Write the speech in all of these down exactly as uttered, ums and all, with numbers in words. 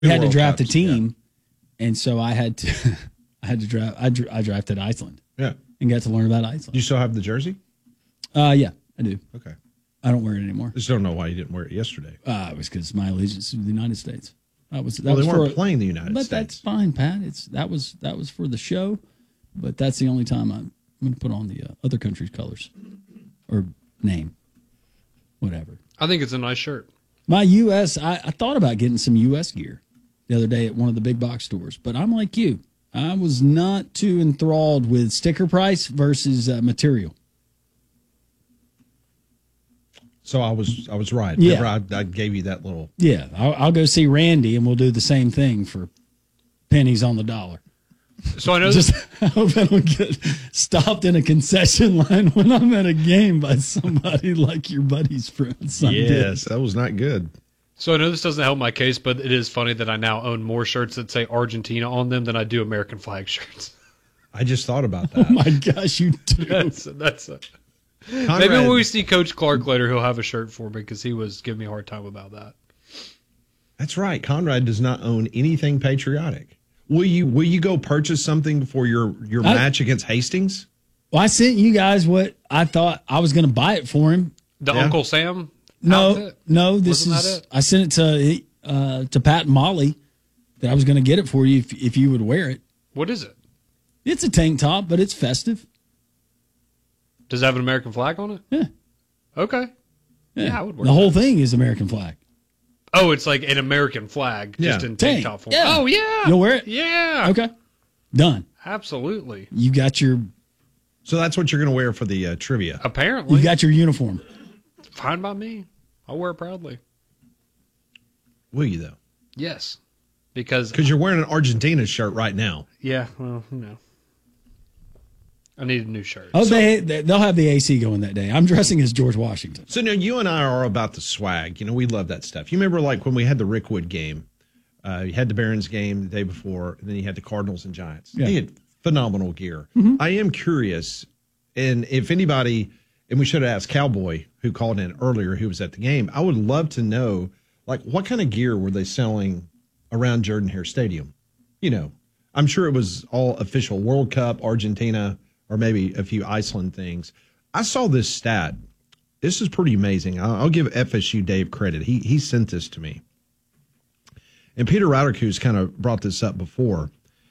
we had to draft Cups, a team, yeah. and so I had to, I had to draft. I, I drafted Iceland. Yeah, and got to learn about Iceland. Do you still have the jersey? Uh, yeah, I do. Okay, I don't wear it anymore. I just don't know why you didn't wear it yesterday. Uh, it was because my allegiance to the United States. That was that well, was they weren't for, playing the United but States. But that's fine, Pat. It's that was that was for the show, but that's the only time I'm, I'm going to put on the uh, other country's colors or name, whatever. I think it's a nice shirt. My U S I, I thought about getting some U S gear the other day at one of the big box stores, but I'm like you. I was not too enthralled with sticker price versus uh, material. So I was I was right. Yeah. Remember I, I gave you that little. Yeah, I'll, I'll go see Randy, and we'll do the same thing for pennies on the dollar. So I know. Just I hope I don't get stopped in a concession line when I'm at a game by somebody like your buddy's friend. Son Yes, did. that was not good. So I know this doesn't help my case, but it is funny that I now own more shirts that say Argentina on them than I do American flag shirts. I just thought about that. Oh my gosh, you do. That's that's a, Conrad, maybe when we see Coach Clark later, he'll have a shirt for me because he was giving me a hard time about that. That's right. Conrad does not own anything patriotic. Will you Will you go purchase something for your your I, match against Hastings? Well, I sent you guys what I thought I was going to buy it for him. The Yeah. Uncle Sam. No, outfit? no. This Wasn't is that it? I sent it to uh, to Pat and Molly that I was going to get it for you if if you would wear it. What is it? It's a tank top, but it's festive. Does it have an American flag on it? Yeah. Okay. Yeah, Yeah, I would wear the that. whole thing is American flag. Oh, it's like an American flag, just Yeah. in tank Tank, top form. yeah. Oh yeah. You'll wear it? Yeah. Okay, done. Absolutely. You got your So that's what you're going to wear for the uh, trivia. Apparently. you got your uniform. Fine by me. I'll wear it proudly. Will you though? Yes. Because Because you're wearing an Argentina shirt right now. yeah, well, you know. I need a new shirt. Oh, they they- they'll have the A C going that day. I'm dressing as George Washington. So now you and I are about the swag. You know, we love that stuff. You remember like when we had the Rickwood game, uh, you had the Barons game the day before, and then you had the Cardinals and Giants. Yeah. They had phenomenal gear. Mm-hmm. I am curious, and if anybody, and we should have asked Cowboy, who called in earlier, who was at the game, I would love to know, like, what kind of gear were they selling around Jordan Hare Stadium? You know, I'm sure it was all official World Cup, Argentina, or maybe a few Iceland things. I saw this stat. This is pretty amazing. I'll, I'll give F S U Dave credit. He he sent this to me. And Peter Rauterku's kind of brought this up before.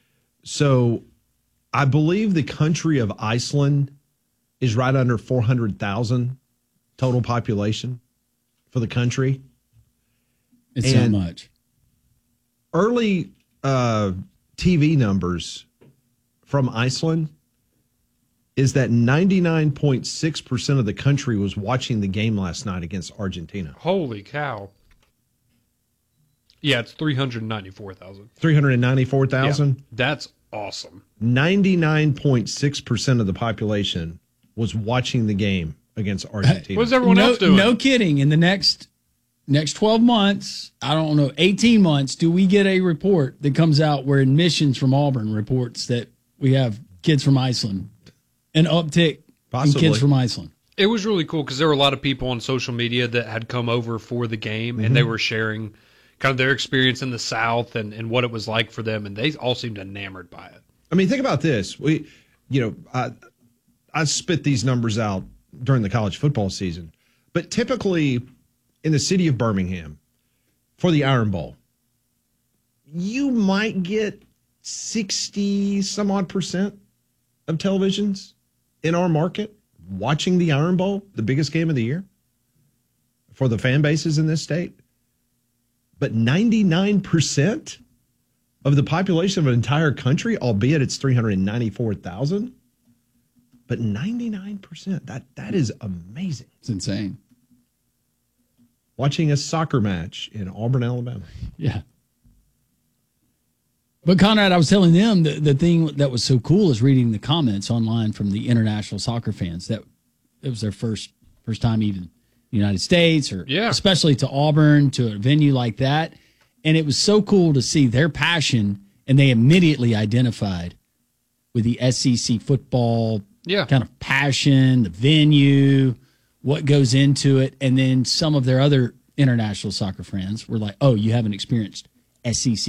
So I believe the country of Iceland is right under four hundred thousand total population for the country. It's And- so much. Early uh, T V numbers from Iceland is that ninety-nine point six percent of the country was watching the game last night against Argentina. Holy cow. Yeah, it's three hundred ninety-four thousand. three hundred ninety-four thousand? Yeah, that's awesome. ninety-nine point six percent of the population was watching the game against Argentina. What's everyone no, else doing? no kidding. In the next next twelve months, I don't know, eighteen months, do we get a report that comes out where Admissions from Auburn reports that we have kids from Iceland, an uptick Possibly. in kids from Iceland? It was really cool because there were a lot of people on social media that had come over for the game, and Mm-hmm. they were sharing kind of their experience in the South and, and what it was like for them, and they all seemed enamored by it. I mean, think about this. We, you know, I, I spit these numbers out during the college football season, but typically in the city of Birmingham for the Iron Bowl, you might get sixty some odd percent of televisions in our market watching the Iron Bowl, the biggest game of the year for the fan bases in this state. But ninety-nine percent of the population of an entire country, albeit it's three hundred ninety-four thousand, but ninety-nine percent, that that is amazing. It's insane. Watching a soccer match in Auburn, Alabama. Yeah. But Conrad, I was telling them the, the thing that was so cool is reading the comments online from the international soccer fans that it was their first first time even in the United States or Yeah. especially to Auburn, to a venue like that. And it was so cool to see their passion, and they immediately identified with the S E C football Yeah. kind of passion, the venue, what goes into it. And then some of their other international soccer friends were like, oh, you haven't experienced S E C